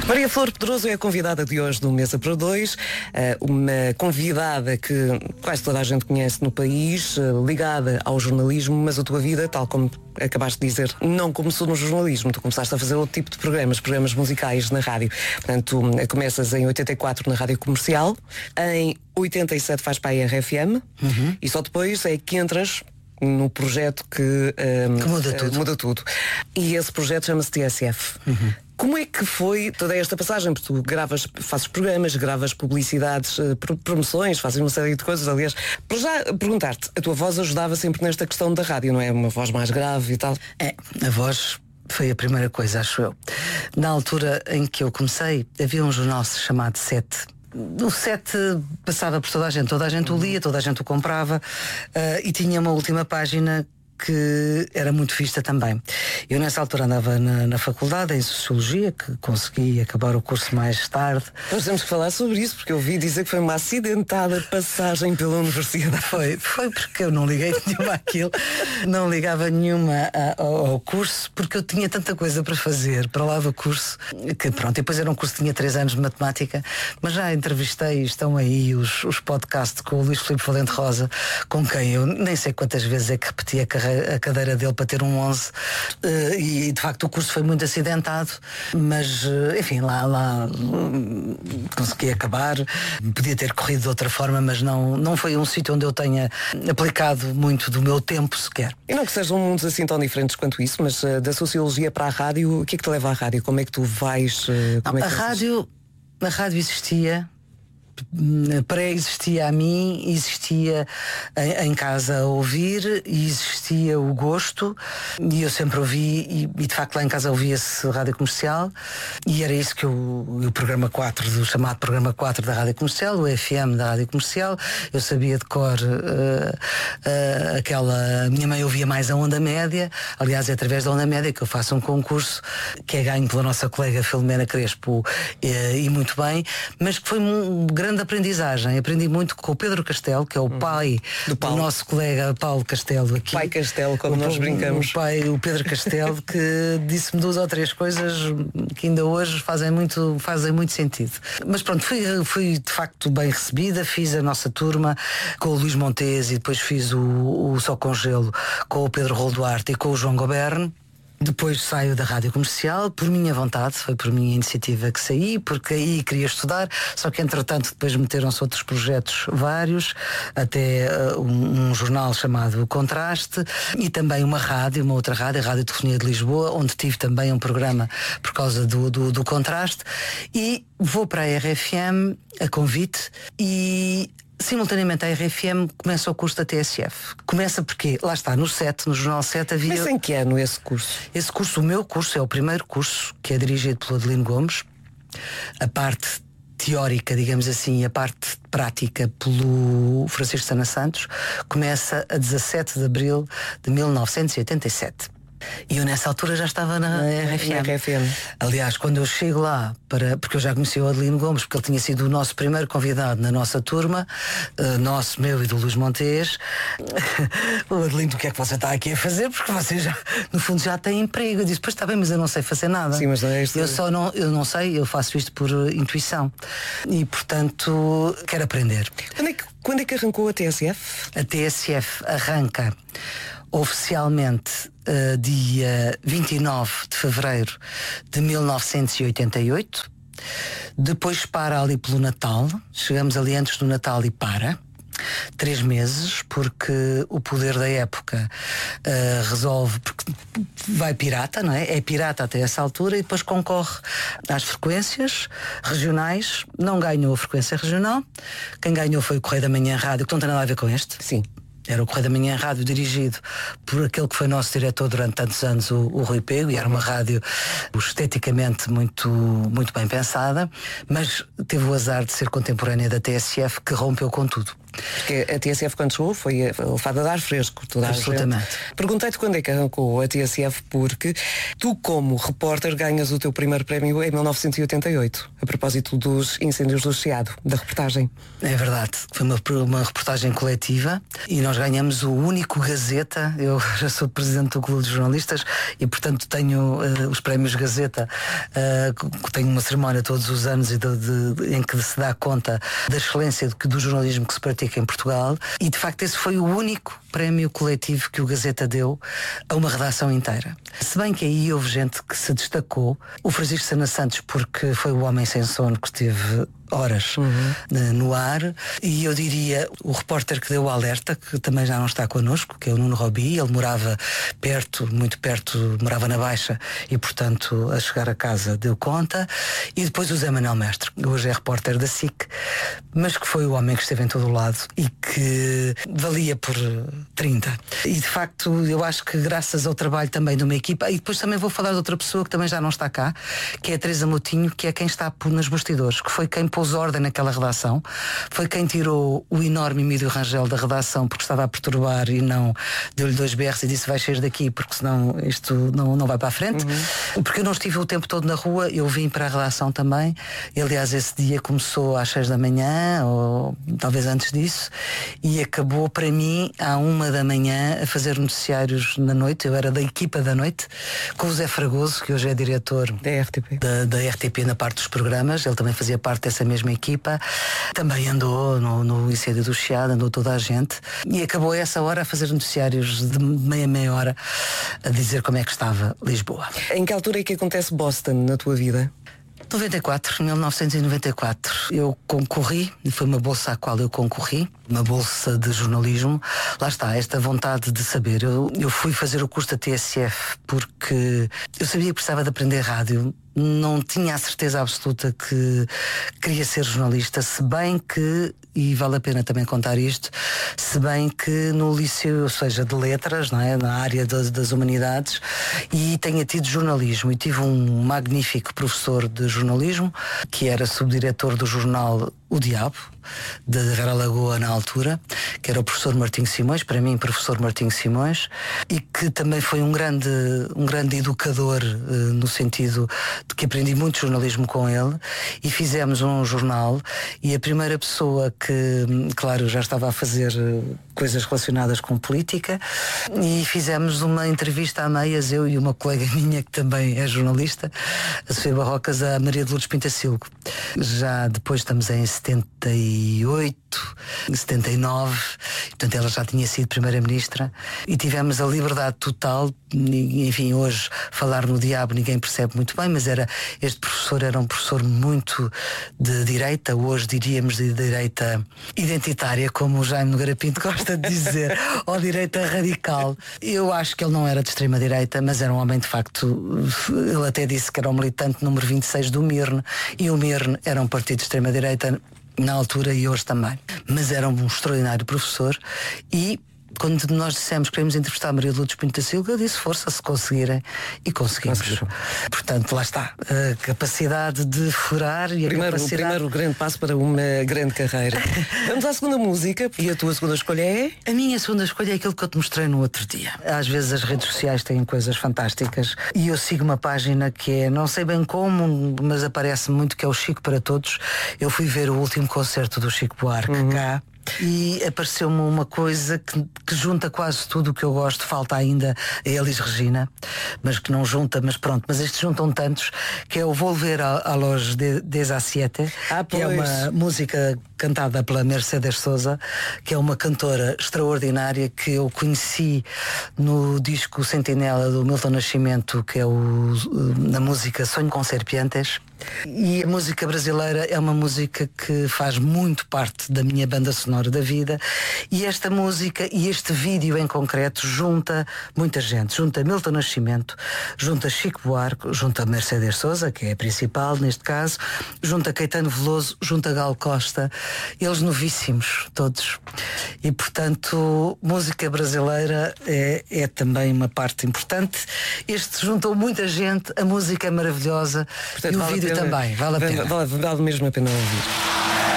Maria Flor Pedroso é a convidada de hoje do Mesa para Dois, uma convidada que quase toda a gente conhece no país, ligada ao jornalismo, mas a tua vida, tal como acabaste de dizer, não começou no jornalismo, tu começaste a fazer outro tipo de programas musicais na rádio. Portanto, começas em 84 na Rádio Comercial, em 87 vais para a RFM e só depois é que entras no projeto que muda tudo. E esse projeto chama-se TSF. Como é que foi toda esta passagem? Porque tu fazes programas, gravas publicidades, promoções, fazes uma série de coisas. Aliás, para já perguntar-te, a tua voz ajudava sempre nesta questão da rádio, não é? Uma voz mais grave e tal. A voz foi a primeira coisa, acho eu. Na altura em que eu comecei, havia um jornal chamado Sete. O Sete passava por toda a gente o lia, toda a gente o comprava, e tinha uma última página que era muito vista também. Eu nessa altura andava na faculdade em Sociologia, que consegui acabar o curso mais tarde. Nós temos que falar sobre isso, porque eu ouvi dizer que foi uma acidentada passagem pela universidade. Foi porque eu não liguei nenhuma àquilo, não ligava nenhuma ao curso, porque eu tinha tanta coisa para fazer para lá do curso, que pronto, depois era um curso que tinha 3 anos de matemática, mas já entrevistei, estão aí os podcasts com o Luís Filipe Valente Rosa, com quem eu nem sei quantas vezes é que repeti a cadeira dele para ter um 11, e de facto o curso foi muito acidentado, mas enfim, lá consegui acabar. Podia ter corrido de outra forma, mas não foi um sítio onde eu tenha aplicado muito do meu tempo sequer. E não que sejam mundos assim tão diferentes quanto isso, mas da sociologia para a rádio, o que é que te leva à rádio? Como é que tu vais? A rádio existia. Pré-existia a mim, existia em casa a ouvir, e existia o gosto, e eu sempre ouvi, e de facto lá em casa ouvia-se Rádio Comercial, e era isso que o programa 4, do chamado programa 4 da Rádio Comercial, o FM da Rádio Comercial, eu sabia de cor a minha mãe ouvia mais a Onda Média, aliás é através da Onda Média que eu faço um concurso que é ganho pela nossa colega Filomena Crespo, e muito bem, mas que foi um grande aprendizagem. Aprendi muito com o Pedro Castelo, que é o pai do nosso colega Paulo Castelo aqui. Pai Castelo, como nós brincamos. O Pedro Castelo, que disse-me 2 ou 3 coisas que ainda hoje fazem muito sentido. Mas pronto, fui de facto bem recebida, fiz a nossa turma com o Luís Montes e depois fiz o Só com Gelo com o Pedro Rolo Duarte e com o João Goberne. Depois saio da Rádio Comercial, por minha vontade, foi por minha iniciativa que saí, porque aí queria estudar, só que entretanto depois meteram-se outros projetos vários, até um jornal chamado O Contraste, e também uma outra rádio, a Rádio Telefonia de Lisboa, onde tive também um programa por causa do Contraste, e vou para a RFM a convite, e simultaneamente a RFM começa o curso da TSF. Começa porque, lá está, no Jornal 7 havia... Mas em que ano esse curso? Esse curso, o meu curso, é o primeiro curso, que é dirigido pelo Adelino Gomes. A parte teórica, digamos assim, e a parte prática pelo Francisco Sana Santos, começa a 17 de abril de 1987. E eu nessa altura já estava na RFM. Aliás, quando eu chego lá, porque eu já conheci o Adelino Gomes, porque ele tinha sido o nosso primeiro convidado na nossa turma, meu e do Luís Montes. O Adelino, o que é que você está aqui a fazer? Porque você já, no fundo, já tem emprego. Eu disse, pois está bem, mas eu não sei fazer nada. Sim, mas não é isto. Eu não sei, eu faço isto por intuição. E, portanto, quero aprender. Quando é que arrancou a TSF? A TSF arranca oficialmente dia 29 de fevereiro de 1988. Depois para ali pelo Natal. Chegamos ali antes do Natal e para 3 meses, porque o Poder da época resolve, porque vai pirata, não é? É pirata até essa altura, e depois concorre às frequências regionais. Não ganhou a frequência regional. Quem ganhou foi o Correio da Manhã Rádio, que não tem nada a ver com este. Sim. Era o Correio da Manhã Rádio, dirigido por aquele que foi nosso diretor durante tantos anos, o Rui Pego, e era uma rádio esteticamente muito, muito bem pensada, mas teve o azar de ser contemporânea da TSF, que rompeu com tudo. Porque a TSF, quando chegou, foi levada de ar fresco. Absolutamente. Perguntei-te quando é que arrancou a TSF, porque tu, como repórter, ganhas o teu primeiro prémio em 1988, a propósito dos incêndios do Chiado, da reportagem. É verdade, foi uma reportagem coletiva e nós ganhamos o único Gazeta. Eu já sou presidente do Clube de Jornalistas e, portanto, tenho os prémios Gazeta. Tenho uma cerimónia todos os anos em que se dá conta da excelência do jornalismo que se pratica em Portugal, e de facto esse foi o único prémio coletivo que o Gazeta deu a uma redação inteira. Se bem que aí houve gente que se destacou, o Francisco Sana Santos, porque foi o homem sem sono que esteve horas no ar, e eu diria o repórter que deu o alerta, que também já não está connosco, que é o Nuno Robi. Ele morava perto, muito perto, morava na Baixa e, portanto, a chegar a casa deu conta. E depois o Zé Manuel Mestre, que hoje é repórter da SIC, mas que foi o homem que esteve em todo o lado e que valia por 30. E de facto eu acho que graças ao trabalho também de uma equipa, e depois também vou falar de outra pessoa que também já não está cá, que é a Teresa Moutinho, que é quem está nos bastidores, que foi quem pôs ordem naquela redação, foi quem tirou o enorme Emílio Rangel da redação porque estava a perturbar, e não deu-lhe 2 berros e disse: vai sair daqui porque senão isto não vai para a frente. Porque eu não estive o tempo todo na rua, eu vim para a redação também. E, aliás, esse dia começou às 6 da manhã, ou talvez antes disso, e acabou para mim à 1 da manhã a fazer noticiários na noite. Eu era da equipa da noite, com o Zé Fragoso, que hoje é diretor da RTP na parte dos programas. Ele também fazia parte dessa mesma equipa. Também andou no incêndio do Chiado, andou toda a gente, e acabou a essa hora a fazer noticiários de meia hora a dizer como é que estava Lisboa. Em que altura é que acontece Boston na tua vida? 1994, eu concorri, foi uma bolsa à qual eu concorri, uma bolsa de jornalismo. Lá está, esta vontade de saber. Eu fui fazer o curso da TSF porque eu sabia que precisava de aprender rádio. Não tinha a certeza absoluta que queria ser jornalista, se bem que, e vale a pena também contar isto, se bem que no liceu, ou seja, de letras, não é? Na área das humanidades, e tenha tido jornalismo, e tive um magnífico professor de jornalismo, que era subdiretor do jornal O Diabo, da Vera Lagoa na altura, que era o professor Martinho Simões, para mim professor Martinho Simões, e que também foi um grande educador, no sentido de que aprendi muito jornalismo com ele, e fizemos um jornal, e a primeira pessoa que, claro, já estava a fazer coisas relacionadas com política, e fizemos uma entrevista a meias, eu e uma colega minha que também é jornalista, a Sofia Barrocas, a Maria de Lourdes Pintacilgo. Já depois estamos em 78, 79, portanto ela já tinha sido Primeira-Ministra, e tivemos a liberdade total. Enfim, hoje falar no Diabo ninguém percebe muito bem, mas este professor era um professor muito de direita, hoje diríamos de direita identitária, como o Jaime Nogueira Pinto gosta de dizer, ou direita radical. Eu acho que ele não era de extrema-direita, mas era um homem de facto. Ele até disse que era um militante número 26 do MIRN, e o MIRN era um partido de extrema-direita na altura e hoje também. Mas era um extraordinário professor, e quando nós dissemos que queremos entrevistar a Maria de Lourdes Pintacilgo, eu disse: força, se conseguirem, e conseguimos. Portanto, lá está, a capacidade de furar e o primeiro grande passo para uma grande carreira. Vamos à segunda música, e a tua segunda escolha é? A minha segunda escolha é aquilo que eu te mostrei no outro dia. Às vezes as redes sociais têm coisas fantásticas, e eu sigo uma página que é, não sei bem como, mas aparece muito, que é o Chico para Todos. Eu fui ver o último concerto do Chico Buarque cá, e apareceu-me uma coisa que junta quase tudo o que eu gosto. Falta ainda a Elis Regina, mas que não junta, mas pronto, mas estes juntam tantos, que é o Volver a los 17, que é uma música cantada pela Mercedes Sosa, que é uma cantora extraordinária, que eu conheci no disco Sentinela do Milton Nascimento, que é na música Sonho com Serpientes. E a música brasileira é uma música que faz muito parte da minha banda sonora da vida, e esta música e este vídeo em concreto junta muita gente, junta Milton Nascimento, junta Chico Buarque, junta Mercedes Sosa, que é a principal neste caso, junta Caetano Veloso, junta Gal Costa, eles novíssimos todos, e portanto música brasileira é também uma parte importante. Este juntou muita gente, a música é maravilhosa, portanto, e o vídeo também, vale a pena. Vale mesmo a pena ouvir.